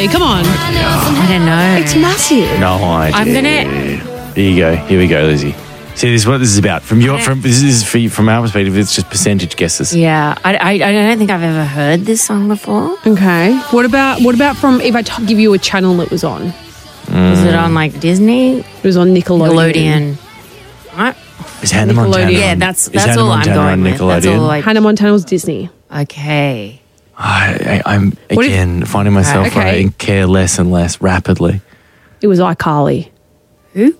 Surely, come on. I don't know. It's massive. No idea. I'm gonna. Here you go. Here we go, Lizzie. See, this is what this is about. From our perspective, it's just percentage guesses. Yeah, I don't think I've ever heard this song before. Okay. What about from if I give you a channel it was on? Is it on like Disney? It was on Nickelodeon. Right? Is Hannah Montana? Yeah, on- that's is Hannah all I'm Montana on going with. That's all Nickelodeon? Hannah Montana was Disney. Okay. I'm again finding myself Okay. writing care less and less rapidly. It was iCarly. Who?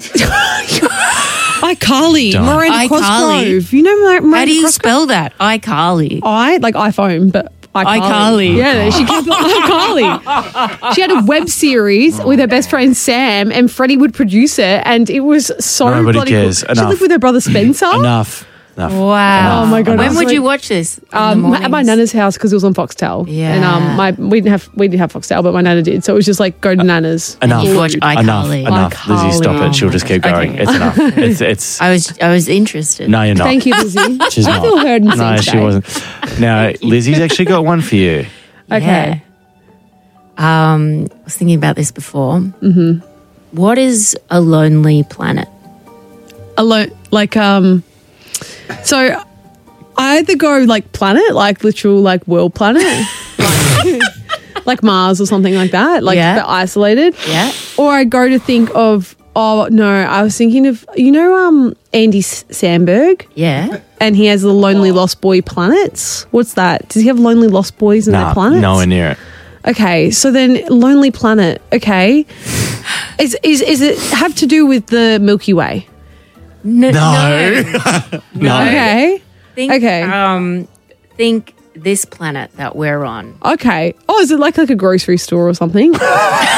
iCarly. Don't. Miranda iCarly. Cosgrove. You know Miranda How do you Cosgrove? spell that? iCarly. Like iPhone, but iCarly. iCarly. Yeah, she kept iCarly. She had a web series with her best friend Sam, and Freddie would produce it, and it was so Nobody bloody cares. cool. She Enough. lived with her brother Spencer. Enough. Wow. Oh my God, When it's would like- you watch this? In the At my mornings? nana's house because it was on Foxtel. Yeah. And we didn't have Foxtel, but my nana did. So it was just like go to nana's. Enough. You watch iCarly. Enough. Lizzie, stop it. She'll just keep going. Okay. It's enough. It's. I was interested. No, you're not. Thank you, Lizzie. She's I not. feel heard and seen No, today. she wasn't. Now, Lizzie's actually got one for you. Okay. Yeah. I was thinking about this before. Mm-hmm. What is a lonely planet? Alone, like so I either go like planet, like literal like world planet, like Mars or something like that, like Yeah. but isolated. Yeah. Or I go to think of I was thinking of Andy Samberg, Yeah. and he has the Lonely Lost Boy planets. What's that? Does he have Lonely Lost Boys in their Nah, planets? nowhere near it. Okay, so then Lonely Planet. Okay, is it have to do with the Milky Way? No. Okay. Think, Okay. Think this planet that we're on. Okay. Oh, is it like a grocery store or something? Like-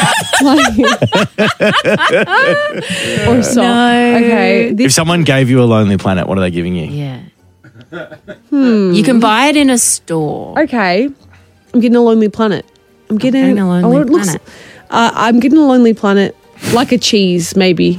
or so. No. Okay. If someone gave you a lonely planet, what are they giving you? Yeah. You can buy it in a store. Okay. I'm getting a Lonely Planet. I'm getting a lonely it looks- planet. I'm getting a Lonely Planet, like a cheese, maybe.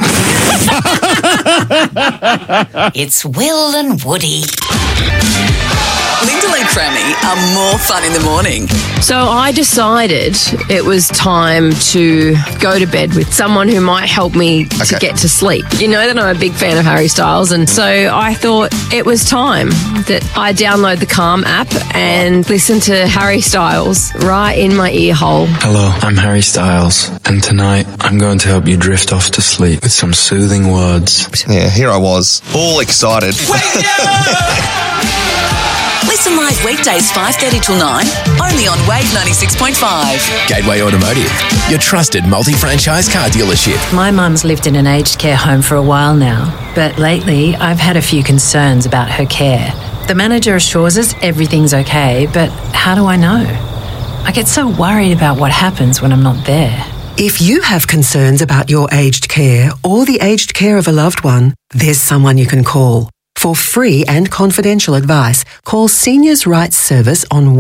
It's Will and Woody. Lyndall and Crammy are more fun in the morning. So I decided it was time to go to bed with someone who might help me to get to sleep. You know that I'm a big fan of Harry Styles, and so I thought it was time that I download the Calm app and listen to Harry Styles right in my ear hole. Hello, I'm Harry Styles, and tonight I'm going to help you drift off to sleep with some soothing words. Yeah, here I was, all excited. Listen live weekdays 5:30 till 9, only on Wave 96.5. Gateway Automotive, your trusted multi-franchise car dealership. My mum's lived in an aged care home for a while now, but lately I've had a few concerns about her care. The manager assures us everything's okay, but how do I know? I get so worried about what happens when I'm not there. If you have concerns about your aged care or the aged care of a loved one, there's someone you can call. For free and confidential advice, call Seniors' Rights Service on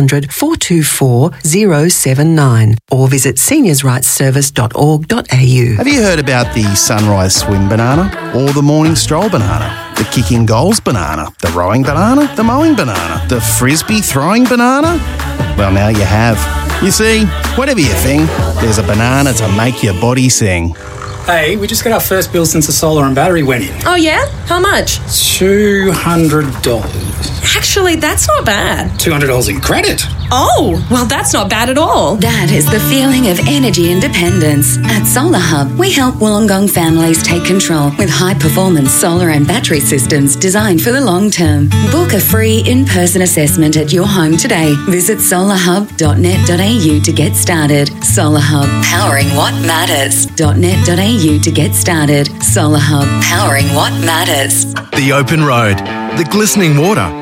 1-800-424-079 or visit seniorsrightsservice.org.au. Have you heard about the sunrise swim banana or the morning stroll banana? The kicking goals banana, the rowing banana, the mowing banana, the frisbee throwing banana? Well, now you have. You see, whatever your thing, there's a banana to make your body sing. Hey, we just got our first bill since the solar and battery went in. Oh, yeah? How much? $200. Actually, that's not bad. $200 in credit. Oh, well, that's not bad at all. That is the feeling of energy independence. At Solar Hub, we help Wollongong families take control with high-performance solar and battery systems designed for the long term. Book a free in-person assessment at your home today. Visit solarhub.net.au to get started. Solar Hub, powering what matters. .net.au to get started. Solar Hub, powering what matters. The open road, the glistening water,